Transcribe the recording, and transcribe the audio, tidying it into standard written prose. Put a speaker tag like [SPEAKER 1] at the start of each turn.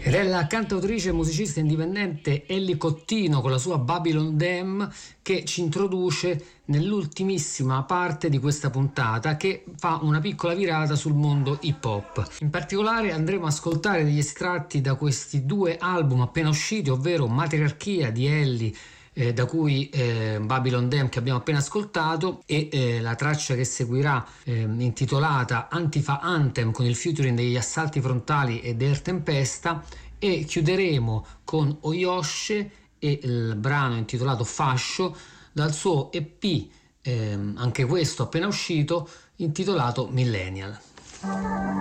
[SPEAKER 1] Ed è la cantautrice e musicista indipendente Elly Cottino con la sua Babylon Dam che ci introduce nell'ultimissima parte di questa puntata, che fa una piccola virata sul mondo hip hop. In particolare andremo a ascoltare degli estratti da questi due album appena usciti, ovvero Matriarchia di Elly, da cui Babylon Dam che abbiamo appena ascoltato, e la traccia che seguirà intitolata Antifa Anthem con il featuring degli Assalti Frontali e Air Tempesta, e chiuderemo con Oyoshe e il brano intitolato Fascio dal suo EP, anche questo appena uscito, intitolato Millennial.